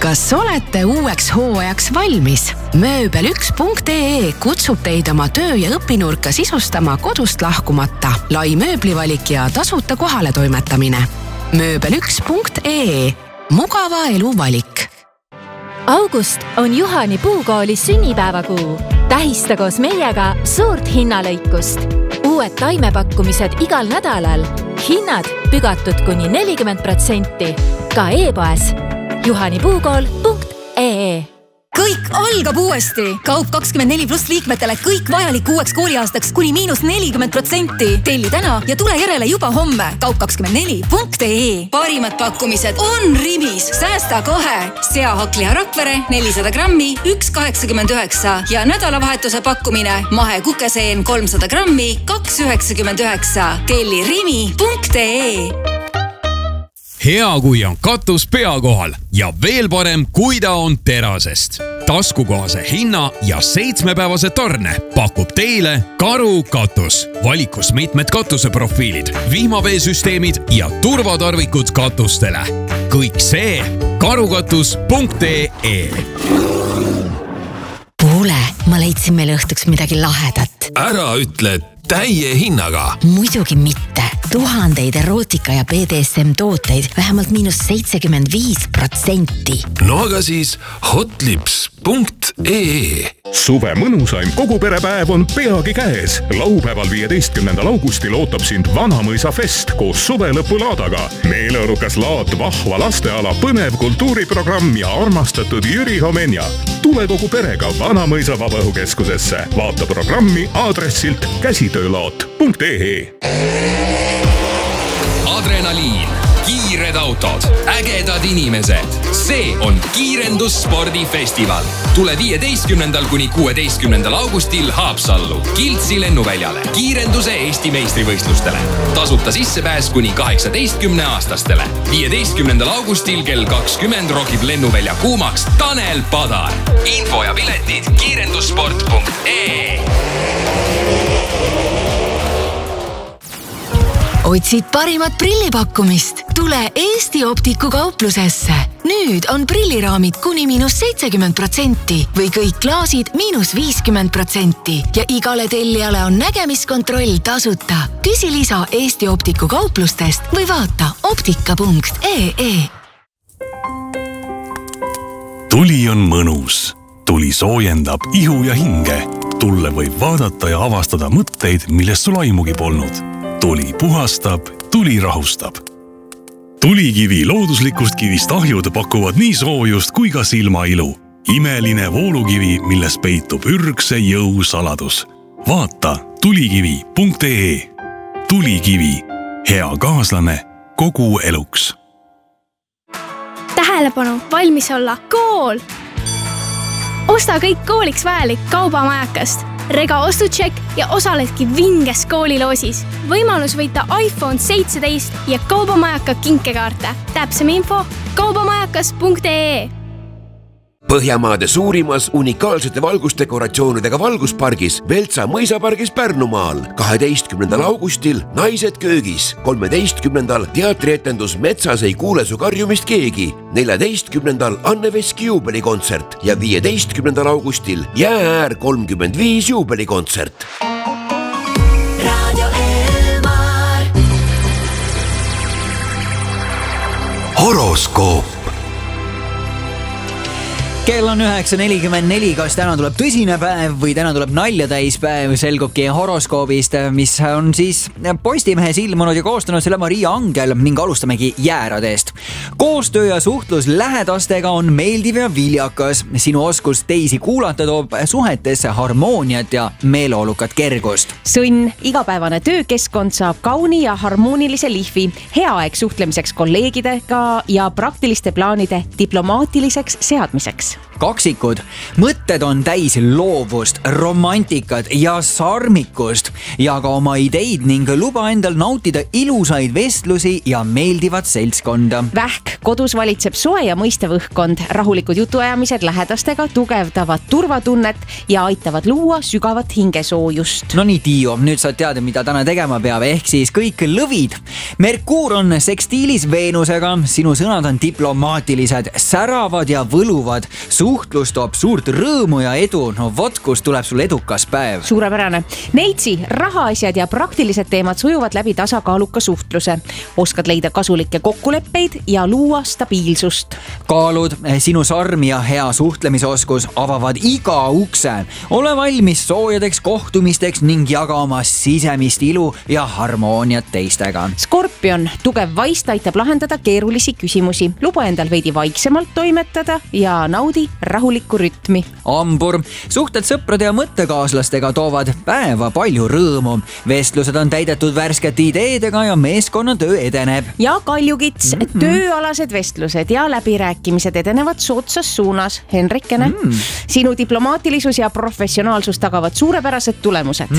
Kas olete uueks hooajaks valmis? Mööbel1.ee kutsub teid oma töö- ja õpinurka sisustama kodust lahkumata. Lai mööblivalik ja tasuta kohale toimetamine. Mööbel1.ee. Mugava elu valik. August on Juhani Puukooli sünnipäevakuu. Tähista koos meiega suurt hinnalõikust. Uued taimepakkumised igal nädalal. Hinnad pügatud kuni 40%. Ka e-poes juhanipuukool.ee. Kõik algab uuesti. Kaup 24+ liikmetele kõik vajalik uueks kooliaastaks kuni –40%. Telli täna ja tule järele juba homme. Kaup24.ee. Parimad pakkumised on Rimis. Säästa kohe. Seahaklia Rakvere 400 grammi 1,89 ja nädalavahetuse pakkumine mahe kukeseen 300 grammi 2,99. Telli Rimi.ee. Hea, kui on katus pea kohal ja veel parem, kui ta on terasest. Taskukohase hinna ja 7-päevase tarne pakub teile Karu katus. Valikus mitmed katuseprofiilid, vihmaveesüsteemid ja turvatarvikud katustele. Kõik see karukatus.ee. Kuule, ma leidsin meile õhtuks midagi lahedat. Ära ütle täie hinnaga. Muidugi mitte. Tuhandeid erootika ja BDSM tooteid vähemalt –75%. No aga siis hotlips.ee. Suve mõnusaim kogu perepäev on peagi käes. Laupäeval 15. augustil ootab sind Vanamõisa fest koos suvelõpulaadaga. Meeleolukas laat, vahva lasteala, põnev kultuuriprogramm ja armastatud Jüri Homenja. Tule kogu perega Vanamõisa vabaõhukeskusesse. Vaata programmi aadressilt käsitöölaat.ee. Adrenaliin, kiired autod, ägedad inimesed. See on Kiirendusspordifestival. Tule 15. kuni 16. augustil Haapsallu, Kiltsi lennuväljale, kiirenduse Eesti meistrivõistlustele. Tasuta sissepääs kuni 18-aastastele. 15. augustil kell 20 rokib lennuvälja kuumaks Tanel Padar. Info ja piletid kiirendussport.ee. Otsid parimat prillipakkumist? Tule Eesti Optiku kauplusesse. Nüüd on prilliraamid kuni –70% või kõik klaasid –50% ja igale tellijale on nägemiskontroll tasuta. Küsi lisa Eesti Optiku kauplustest või vaata optika.ee. Tuli on mõnus. Tuli soojendab ihu ja hinge. Tulle võib vaadata ja avastada mõtteid, millest sul aimugi polnud. Tuli puhastab, tuli rahustab. Tulikivi looduslikust kivist ahjud pakuvad nii soojust kui ka silmailu. Imeline voolukivi, milles peitub ürgse jõu saladus. Vaata tulikivi.ee. Tulikivi. Hea kaaslane kogu eluks. Tähelepanu, valmis olla kool! Osta kõik kooliks vajalik kaubamajakast. Rega ostutšek ja osaledki vinges kooliloosis. Võimalus võita iPhone 17 ja kaubamajaka kinkekaarte. Täpsem info kaubamajakas.ee. Põhjamaade suurimas unikaalsete valgusdekoratsioonidega valguspargis Veltsa mõisapargis Pärnumaal 12. augustil Naised köögis, 13. teatrietendus Metsas ei kuule su karjumist keegi, 14. Anne Veski juubelikontsert ja 15. augustil Jäääär 35 juubelikontsert. Horoskoop. Kell on 9.44, kas täna tuleb tõsine päev või täna tuleb naljatäispäev, selgubki horoskoobist, mis on siis Postimehes ilmunud ja koostanud selle Maria Angel ning alustamegi jääradest. Koostöö ja suhtlus lähedastega on meeldiv ja viljakas. Sinu oskus teisi kuulata toob suhetesse harmooniat ja meeleolukat kergust. Sõnn, igapäevane töökeskkond saab kauni ja harmoonilise lihvi, hea aeg suhtlemiseks kolleegidega ja praktiliste plaanide diplomaatiliseks seadmiseks. kaksikud, mõtted on täis loovust, romantikat ja sarmikust ja ka oma ideid ning luba endal nautida ilusaid vestlusi ja meeldivat seltskonda. Vähk, kodus valitseb soe ja mõistev õhkkond. Rahulikud jutuajamised lähedastega tugevdavad turvatunnet ja aitavad luua sügavat hingesoojust. No nii, Tiio, nüüd saad teada, mida täna tegema peab, ehk siis kõik lõvid. Merkuur on sekstiilis Veenusega, sinu sõnad on diplomaatilised, säravad ja võluvad. Suhtlus toob suurt rõõmu ja edu. No vot, kus tuleb sul edukas päev. Suurepärane. Neitsi, rahaasjad ja praktilised teemad sujuvad läbi tasakaaluka suhtluse. Oskad leida kasulikke kokkuleppeid ja luua stabiilsust. Kaalud, sinu sarm ja hea suhtlemisoskus avavad iga ukse. Ole valmis soojadeks kohtumisteks ning jaga oma sisemist ilu ja harmooniat teistega. Skorpion, tugev vaist aitab lahendada keerulisi küsimusi. Luba endal veidi vaiksemalt toimetada ja naudi rahulikku rütmi. Ambur, suhted sõprade ja mõttekaaslastega toovad päeva palju rõõmu. Vestlused on täidetud värskete ideedega ja meeskonnatöö edeneb. Ja Kaljukits, tööalased vestlused ja läbirääkimised edenevad soodsas suunas. Henrikene, sinu diplomaatilisus ja professionaalsus tagavad suurepärased tulemused.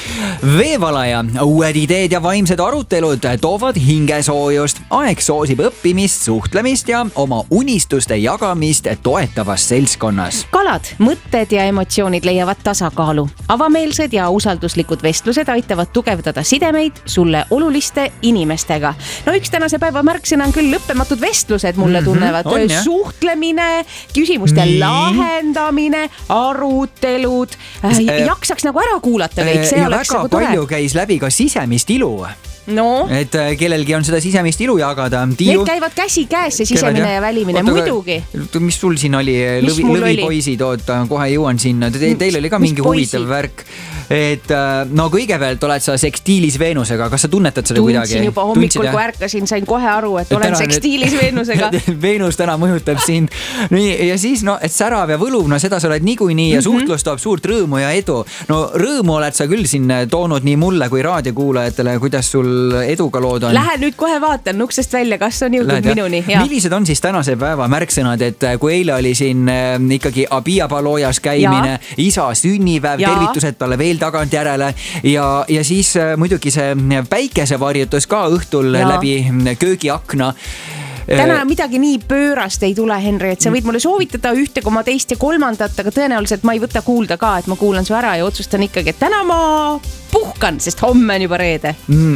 Veevalaja, uued ideed ja vaimsed arutelud toovad hingesoojust. Aeg soosib õppimist, suhtlemist ja oma unistuste jagamist toetavas seltskonnas. Kalad, mõtted ja emotsioonid leiavad tasakaalu. Avameelsed ja usalduslikud vestlused aitavad tugevdada sidemeid sulle oluliste inimestega. No üks tänase päeva märksõna on küll lõppematud vestlused, mulle tunnevad. Suhtlemine, küsimuste lahendamine, arutelud. Jaksaks nagu ära kuulata kõik, see oleks nagu tore. Ja väga palju käis läbi ka sisemist ilu. No. Et kellelgi on seda sisemist ilu jagada. Need käivad käsi käes, see sisemine ja välimine, muidugi. Mis sul siin oli? Lõvipoisid, oota, kohe jõuan sinna. Teil oli ka mingi huvitav värk. Et no kõigepealt oled sa sekstiilis Veenusega, kas sa tunnetad seda kuidagi? Tundsin juba hommikul, kui ärkasin, sain kohe aru, et olen sekstiilis Veenusega. Veenus täna mõjutab sind. Nii, ja siis, no, et särav ja võluv, no seda sa oled niikuinii ja suhtlus toob suurt rõõmu ja edu. No rõõmu oled sa küll siin toonud nii mulle kui raadiokuulajatele, kuidas sul eduga lood on. Lähen nüüd kohe vaatan uksest välja, kas on jõudnud minuni. Ja. Millised on siis tänase päeva märksõnad, et kui eile oli siin ikkagi Abia Palojas käimine, isa sünnipäev, tervitused talle veel tagantjärele ja siis muidugi see päikesevarjutus ka õhtul läbi köögiakna. Täna midagi nii pöörast ei tule, Henri, et sa võid mulle soovitada 1, 2 ja 3, aga tõenäoliselt ma ei võta kuulda ka, et ma kuulan su ära ja otsustan ikkagi, et täna ma puhkan, sest homme on juba reede.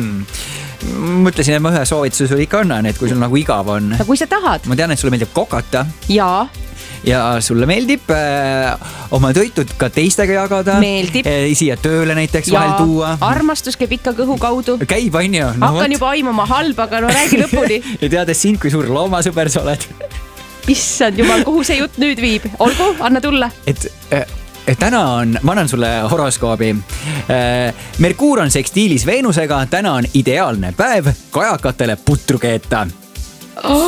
Mõtlesin, et ma ühe soovituse sul ikka annan, et kui sul nagu igav on. Kui sa tahad. Ma tean, et sulle meeldib kokata. Jaa. Ja sulle meeldib oma toitud ka teistega jagada. Meeldib. Siia tööle näiteks vahel tuua. Armastus käib ikka kõhu kaudu. Käib, on ju. Hakkan juba aimama halba, aga no räägi lõpuni. Ja teades sind, kui suur loomasõber sa oled. Issand jumal, kuhu see jutt nüüd viib? Olgu, anna tulla. Täna on, ma annan sulle horoskoobi. Merkuur on sekstiilis Veenusega, täna on ideaalne päev kajakatele putru keeta.